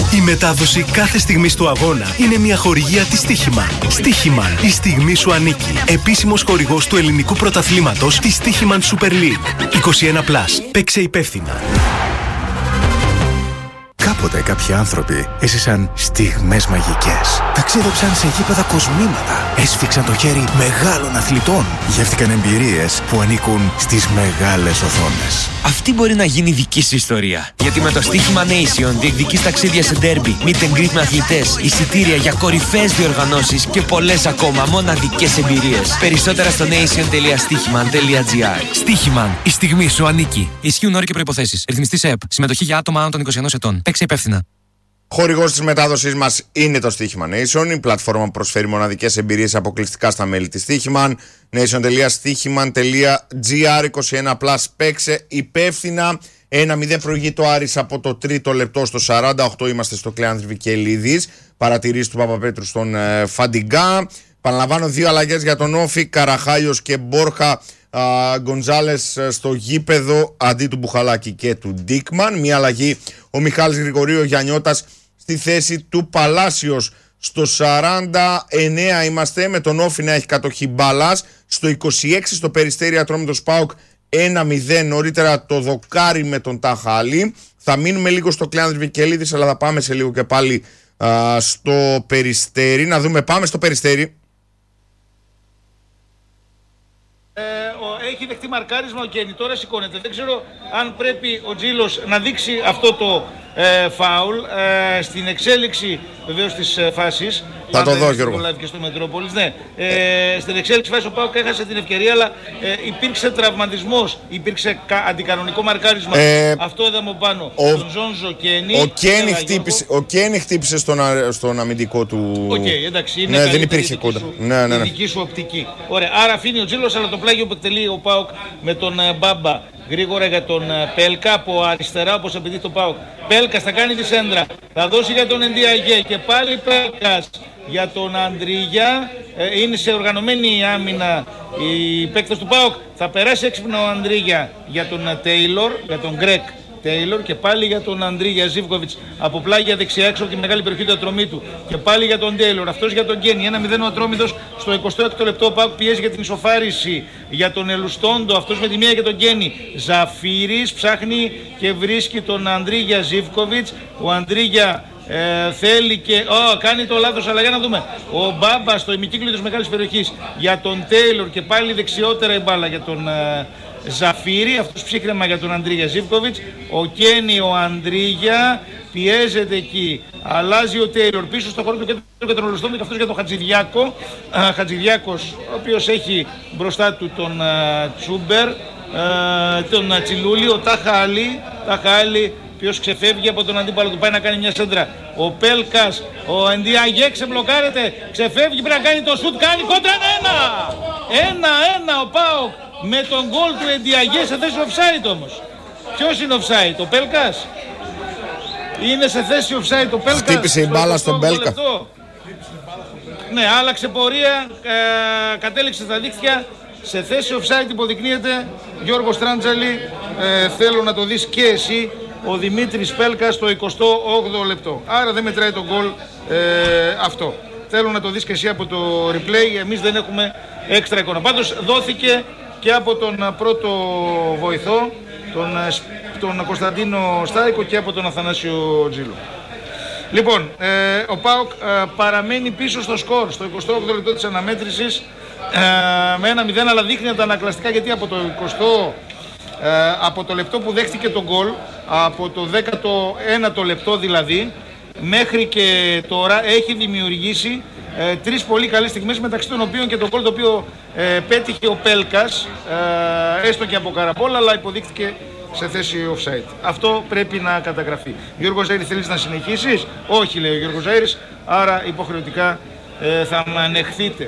Η μετάδοση κάθε στιγμής του αγώνα είναι μια χορηγία της Stoiximan. Stoiximan, η στιγμή σου ανήκει. Επίσημος χορηγός του ελληνικού πρωταθλήματος της Stoiximan Super League. 21+. Παίξε υπεύθυνα. Κάποτε κάποιοι άνθρωποι έζησαν στιγμές μαγικές. Ταξίδεψαν σε γήπεδα κοσμήματα. Έσφιξαν το χέρι μεγάλων αθλητών. Γεύτηκαν εμπειρίες που ανήκουν στις μεγάλες οθόνες. Αυτή μπορεί να γίνει δική σου ιστορία. Γιατί με το Stoiximan Nation διεκδικείς ταξίδια σε ντέρμπι, meet and greet με αθλητές, εισιτήρια για κορυφαίες διοργανώσεις και πολλές ακόμα μοναδικές εμπειρίες. Περισσότερα στο nation.stoiximan.gr. Stoiximan, η στιγμή σου ανήκει. Ισχύουν όροι και προϋποθέσεις. Ρυθμιστής ΕΕΠ. Συμμετοχή για άτομα άνω των 21 ετών. Παίξε υπεύθυνα. Χορηγός της μετάδοσης μας είναι το Stoiximan Nation, η πλατφόρμα που προσφέρει μοναδικές εμπειρίες αποκλειστικά στα μέλη της Stoiximan. Nation.stoiximan.gr. 21+. Παίξε υπεύθυνα. 1-0 προηγεί το Άρης από το τρίτο λεπτό στο 48. Είμαστε στο Κλεάνθης Βικελίδης. Παρατηρήσεις του Παπαπέτρου στον Φαντιγκά. Παραλαμβάνω 2 αλλαγές για τον Όφη. Καραχάιος και Μπόρχα Γκονζάλες στο γήπεδο αντί του Μπουχαλάκη και του Ντίκμαν. Μία αλλαγή, ο Μιχάλης Γρηγορίου Γιαννιώτας στη θέση του Παλάσιος. Στο 49 είμαστε, με τον Όφη να έχει κατοχή μπάλας. Στο 26 στο Περιστέρι Ατρόμητος ΠΑΟΚ 1-0. Νωρίτερα το δοκάρι με τον Ταχάλη. Θα μείνουμε λίγο στο Κλεάνθης Βικελίδης, αλλά θα πάμε σε λίγο και πάλι στο Περιστέρι. Να δούμε, πάμε στο Περιστέρι. Έχει δεχτεί μαρκάρισμα ο Κένι, τώρα σηκώνεται. Δεν ξέρω αν πρέπει ο Τζίλος να δείξει αυτό το φάουλ στην εξέλιξη βεβαίως της φάσης. Θα το δω, Γιώργο. Και στο Μετρόπολης, ναι. Στην εξέλιξη φάση ο ΠΑΟΚ έχασε την ευκαιρία, αλλά υπήρξε τραυματισμός, υπήρξε αντικανονικό μαρκάρισμα. Αυτό είδαμε πάνω. Τον Ζόνζο Κένι. Ο Κένι χτύπησε στον αμυντικό του. Εντάξει, είναι δεν υπήρχε κόντρα. Η δική σου οπτική. Ωραία, άρα αφήνει ο Τζίλος, αλλά το πλάγιο που εκτελεί ο ΠΑΟΚ με τον Μπάμπα γρήγορα για τον Πέλκα από αριστερά, όπως επειδή το ΠΑΟΚ. Πέλκας θα κάνει τη σέντρα, θα δώσει για τον Ενδιαγέ και πάλι Πέλκας για τον Αντρίγια. Είναι σε οργανωμένη άμυνα οι παίκτες του ΠΑΟΚ. Θα περάσει έξυπνα ο Αντρίγια για τον Τέιλορ, για τον Γκρέκ Τέιλορ και πάλι για τον Αντρίγια Ζίβκοβιτς από πλάγια δεξιά έξω από τη μεγάλη περιοχή του Ατρομήτου και πάλι για τον Τέιλορ, αυτός για τον Γκένι. 1-0 ο Ατρόμητος στο 26ο λεπτό. Ο ΠΑΟΚ πιέζει για την ισοφάριση για τον Ελουστόντο, αυτός με τη μία για τον Γκένι. Ζαφύρης ψάχνει και βρίσκει τον Αντρίγια Ζίβκοβιτς. Ο Αντρίγια θέλει και κάνει το λάθος, αλλά για να δούμε. Ο Μπάμπα στο ημικύκλιο της μεγάλης περιοχής για τον Τέιλορ και πάλι δεξιότερα η μπάλα για τον Ζαφύρη, αυτός ψύχρεμα για τον Αντρίγια Ζίβκοβιτς. Ο Κένι, ο Αντρίγια πιέζεται εκεί, αλλάζει ο Τέιλορ πίσω στο χώρο του κέντρου και τον Ολοστόντο και αυτός για τον Χατζηδιάκο. Χατζηδιάκος, ο οποίος έχει μπροστά του τον Τσούμπερ, τον Τσιλούλη, ο Ταχάλη, ποιος ξεφεύγει από τον αντίπαλο του, πάει να κάνει μια σέντρα. Ο Πέλκας, ο Ενδιαγέ ξεμπλοκάρεται, ξεφεύγει, πρέπει να κάνει το σουτ, κάνει κόντρα 1-1 ο ΠΑΟΚ με τον γκολ του Ενδιαγέ σε θέση offside όμως. Ποιος είναι offside, ο Πέλκας? Είναι σε θέση offside ο Πέλκας. Χτύπησε η μπάλα στον Πέλκα. Ναι, άλλαξε πορεία, κατέληξε στα δίχτυα. Σε θέση offside υποδεικνύεται Γιώργο Στράντζαλη. Θέλω να το δεις και εσύ. Ο Δημήτρης Πέλκας στο 28ο λεπτό. Άρα δεν μετράει το γκολ αυτό. Θέλω να το δεις και εσύ από το replay. Εμείς δεν έχουμε έξτρα εικόνα. Πάντως δόθηκε και από τον πρώτο βοηθό, τον Κωνσταντίνο Στάικο, και από τον Αθανάσιο Τζίλο. Λοιπόν, ο ΠΑΟΚ παραμένει πίσω στο σκορ στο 28ο λεπτό της αναμέτρησης με 1-0, αλλά δείχνει τα ανακλαστικά, γιατί από το 20 από το λεπτό που δέχτηκε τον γκολ, από το 19ο λεπτό δηλαδή, μέχρι και τώρα έχει δημιουργήσει τρεις πολύ καλές στιγμές, μεταξύ των οποίων και το γκολ το οποίο πέτυχε ο Πέλκας, έστω και από καραμπόλα, αλλά υποδείχθηκε σε θέση offside. Αυτό πρέπει να καταγραφεί. Γιώργο Ζαΐρη, θέλεις να συνεχίσεις? Όχι, λέει ο Γιώργος Ζαΐρης, άρα υποχρεωτικά θα με ανεχθείτε.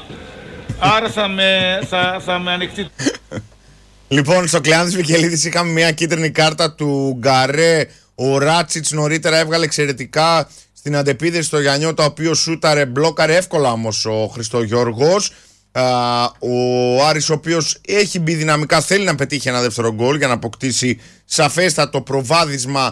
Άρα θα με ανεχτείτε. Λοιπόν, στο Κλεάνθης Βικελίδης είχαμε μια κίτρινη κάρτα του Γκαρέ. Ο Ράτσιτς νωρίτερα έβγαλε εξαιρετικά στην αντεπίδεση στο Γιαννιώτα, ο οποίος σούταρε, μπλόκαρε εύκολα όμως ο Χριστογιώργος. Ο Άρης, ο οποίος έχει μπει δυναμικά, θέλει να πετύχει ένα δεύτερο γκολ για να αποκτήσει σαφέστατο προβάδισμα